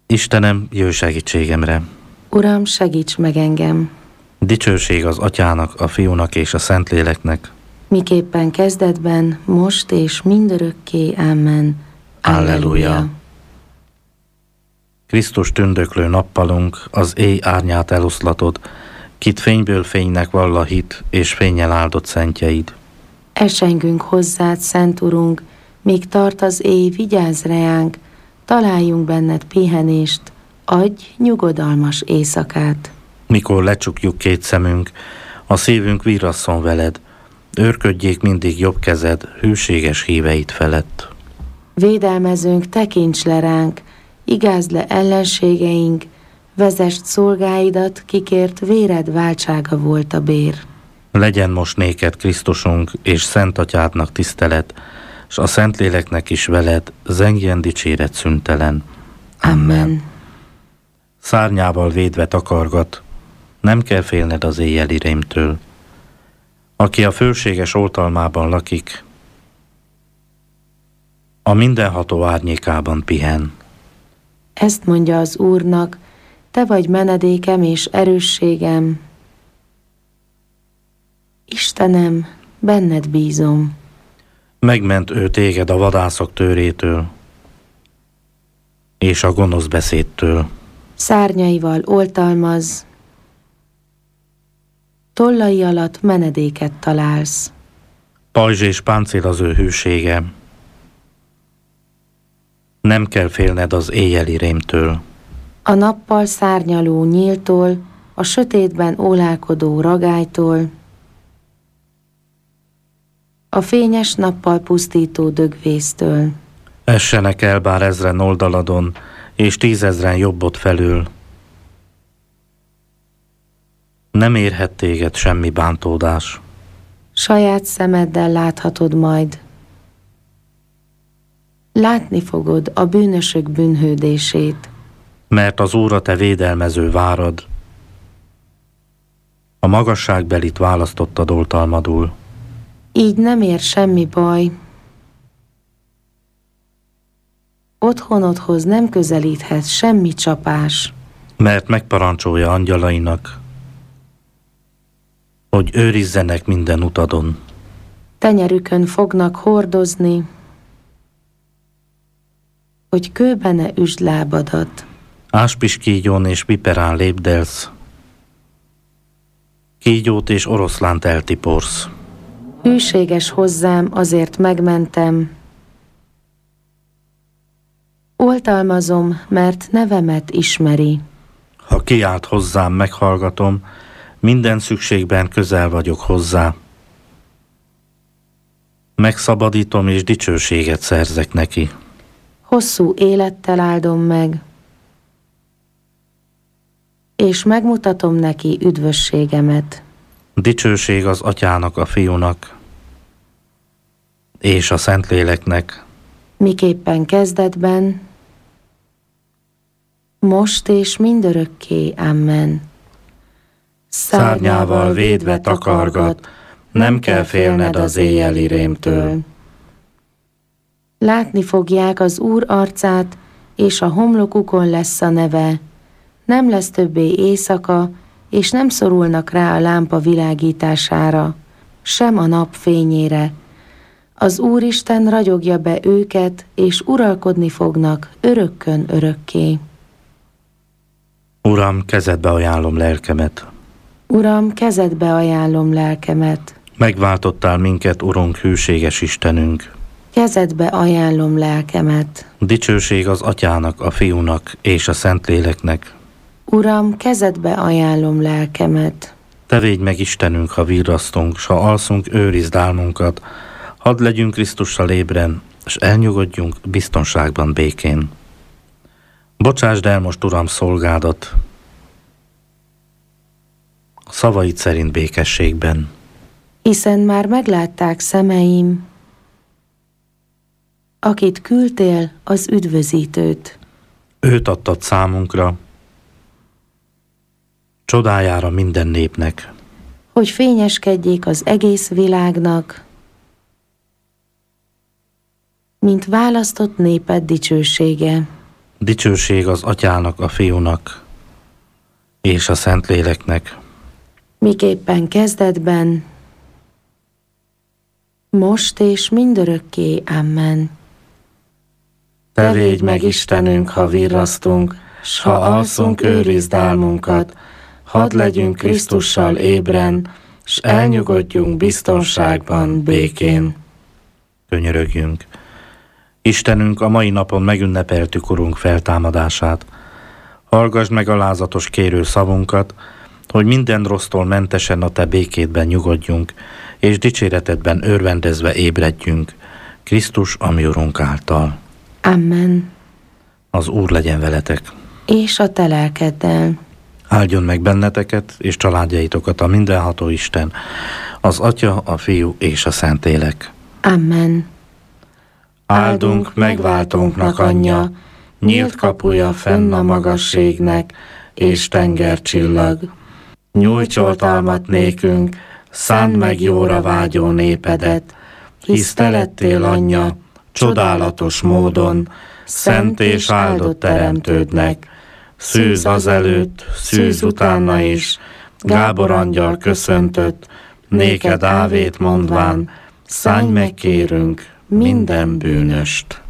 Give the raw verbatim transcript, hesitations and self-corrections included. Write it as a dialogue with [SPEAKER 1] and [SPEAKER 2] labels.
[SPEAKER 1] Istenem, jöjj segítségemre!
[SPEAKER 2] Uram, segíts meg engem!
[SPEAKER 1] Dicsőség az Atyának, a Fiúnak és a Szentléleknek,
[SPEAKER 2] miképpen kezdetben, most és mindörökké. Amen.
[SPEAKER 1] Alleluja! Krisztus tündöklő nappalunk, az éj árnyát eloszlatod, kit fényből fénynek vall a hit, és fénnyel áldott szentjeid.
[SPEAKER 2] Esengünk hozzád, Szent Urunk, míg tart az éj, vigyázz reánk, találjunk benned pihenést, adj nyugodalmas éjszakát.
[SPEAKER 1] Mikor lecsukjuk két szemünk, a szívünk virrasszon veled, őrködjék mindig jobb kezed, hűséges híveid felett.
[SPEAKER 2] Védelmezőnk, tekints le ránk, igázd le ellenségeink, vezest szolgáidat, kikért véred váltsága volt a bér.
[SPEAKER 1] Legyen most néked Krisztusunk, és Szent Atyádnak tisztelet, s a Szentléleknek is veled, zengjen dicséret szüntelen.
[SPEAKER 2] Amen.
[SPEAKER 1] Szárnyával védve takargat, nem kell félned az éjjeli rémtől. Aki a fölséges oltalmában lakik, a mindenható árnyékában pihen.
[SPEAKER 2] Ezt mondja az Úrnak, te vagy menedékem és erősségem. Istenem, benned bízom.
[SPEAKER 1] Megment ő téged a vadászok tőrétől, és a gonosz beszédtől.
[SPEAKER 2] Szárnyaival oltalmaz, tollai alatt menedéket találsz.
[SPEAKER 1] Pajzs és páncél az ő hűsége, nem kell félned az éjjeli rémtől.
[SPEAKER 2] A nappal szárnyaló nyíltól, a sötétben ólálkodó ragálytól, a fényes nappal pusztító dögvésztől.
[SPEAKER 1] Essenek el bár ezren oldaladon, és tízezren jobbot felül. Nem érhet téged semmi bántódás.
[SPEAKER 2] Saját szemeddel láthatod majd. Látni fogod a bűnösök bűnhődését.
[SPEAKER 1] Mert az Úr a te védelmező várad, a magasságbelit választottad oltalmadul.
[SPEAKER 2] Így nem ér semmi baj. Otthonodhoz nem közelíthet semmi csapás.
[SPEAKER 1] Mert megparancsolja angyalainak, hogy őrizzenek minden utadon.
[SPEAKER 2] Tenyerükön fognak hordozni, hogy kőbe ne üsd lábadat.
[SPEAKER 1] Áspis kígyón és piperán lépdelsz, kígyót és oroszlánt eltiporsz.
[SPEAKER 2] Hűséges hozzám, azért megmentem. Oltalmazom, mert nevemet ismeri.
[SPEAKER 1] Ha kiált hozzám, meghallgatom, minden szükségben közel vagyok hozzá. Megszabadítom és dicsőséget szerzek neki.
[SPEAKER 2] Hosszú élettel áldom meg, és megmutatom neki üdvösségemet.
[SPEAKER 1] Dicsőség az Atyának, a Fiúnak és a Szentléleknek,
[SPEAKER 2] miképpen kezdetben, most és mindörökké. Amen.
[SPEAKER 1] Szárnyával védve takargat, nem kell félned az éjjeli rémtől.
[SPEAKER 2] Látni fogják az Úr arcát, és a homlokukon lesz a neve. Nem lesz többé éjszaka, és nem szorulnak rá a lámpa világítására, sem a nap fényére. Az Úristen ragyogja be őket, és uralkodni fognak örökkön örökké.
[SPEAKER 1] Uram, kezedbe ajánlom lelkemet.
[SPEAKER 2] Uram, kezedbe ajánlom lelkemet.
[SPEAKER 1] Megváltottál minket, Urunk, hűséges Istenünk.
[SPEAKER 2] Kezedbe ajánlom lelkemet.
[SPEAKER 1] Dicsőség az Atyának, a Fiúnak és a Szentléleknek.
[SPEAKER 2] Uram, kezedbe ajánlom lelkemet.
[SPEAKER 1] Te védj meg, Istenünk, ha virrasztunk, s ha alszunk, őrizd álmunkat. Hadd legyünk Krisztussal ébren, s elnyugodjunk biztonságban, békén. Bocsásd el most, Uram, szolgádat, szavaid szerint békességben.
[SPEAKER 2] Hiszen már meglátták szemeim, akit küldtél, az üdvözítőt.
[SPEAKER 1] Őt adtad számunkra, csodájára minden népnek.
[SPEAKER 2] Hogy fényeskedjék az egész világnak, mint választott néped dicsősége.
[SPEAKER 1] Dicsőség az Atyának, a Fiúnak és a Szentléleknek.
[SPEAKER 2] Miképpen kezdetben, most és mindörökké. Amen. Te védj meg, Istenünk, ha virrasztunk, s ha alszunk, őrizd álmunkat, hadd legyünk Krisztussal ébren, s elnyugodjunk biztonságban, békén.
[SPEAKER 1] Könyörögjünk. Istenünk, a mai napon megünnepeltük Urunk feltámadását. Hallgasd meg alázatos kérő szavunkat, hogy minden rossztól mentesen a Te békédben nyugodjunk, és dicséretedben örvendezve ébredjünk, Krisztus, a mi Urunk által.
[SPEAKER 2] Amen.
[SPEAKER 1] Az Úr legyen veletek.
[SPEAKER 2] És a te lelkeddel.
[SPEAKER 1] Áldjon meg benneteket és családjaitokat a mindenható Isten, az Atya, a Fiú és a Szentlélek.
[SPEAKER 2] Amen.
[SPEAKER 1] Áldunk megváltónknak anyja, nyílt kapuja fenn a magasségnek, és tengercsillag. Nyújts oltalmat nékünk, szánd meg jóra vágyó népedet, hisz te lettél anyja, csodálatos módon, szent és áldott teremtődnek. Szűz azelőtt, szűz utána is, Gábor angyal köszöntött, néked ávét mondván, szállj meg kérünk minden bűnöst.